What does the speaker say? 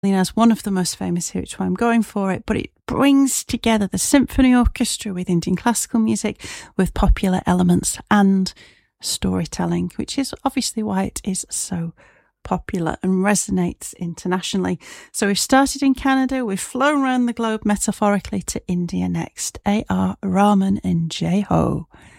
as one of the most famous here, which is why I'm going for it, but it brings together the symphony orchestra with Indian classical music, with popular elements and storytelling, which is obviously why it is so popular and resonates internationally. So we've started in Canada, we've flown around the globe metaphorically to India next. A.R. Rahman and Jai Ho.